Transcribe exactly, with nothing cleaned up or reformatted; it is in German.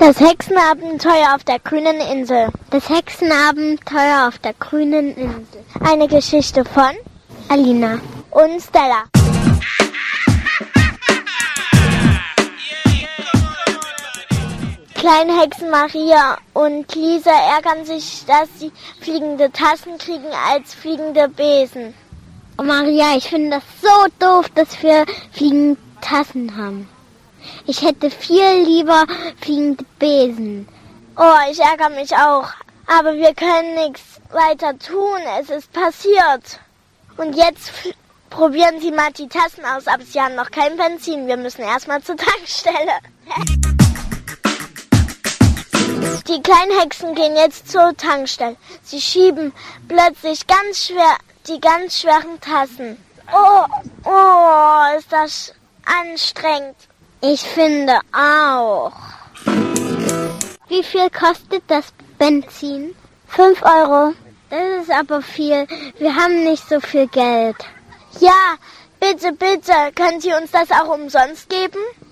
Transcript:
Das Hexenabenteuer auf der grünen Insel. Das Hexenabenteuer auf der grünen Insel. Eine Geschichte von Alina und Stella. Kleine Hexen Maria und Lisa ärgern sich, dass sie fliegende Tassen kriegen als fliegende Besen. Oh Maria, ich finde das so doof, dass wir fliegende Tassen haben. Ich hätte viel lieber fliegende Besen. Oh, ich ärgere mich auch. Aber wir können nichts weiter tun. Es ist passiert. Und jetzt f- probieren sie mal die Tassen aus. Aber sie haben noch kein Benzin. Wir müssen erstmal zur Tankstelle. Die kleinen Hexen gehen jetzt zur Tankstelle. Sie schieben plötzlich ganz schwer die ganz schweren Tassen. Oh, oh, ist das anstrengend. Ich finde auch. Wie viel kostet das Benzin? Fünf Euro. Das ist aber viel. Wir haben nicht so viel Geld. Ja, bitte, bitte. Können Sie uns das auch umsonst geben?